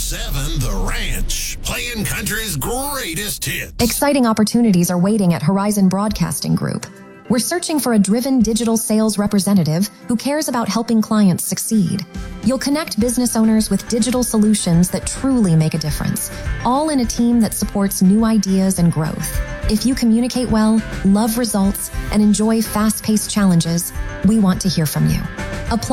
102.7 The Ranch, playing country's greatest hits. Exciting opportunities are waiting at Horizon Broadcasting Group. We're searching for a driven digital sales representative who cares about helping clients succeed. You'll connect business owners with digital solutions that truly make a difference, all in a team that supports new ideas and growth. If you communicate well, love results, and enjoy fast-paced challenges, we want to hear from you.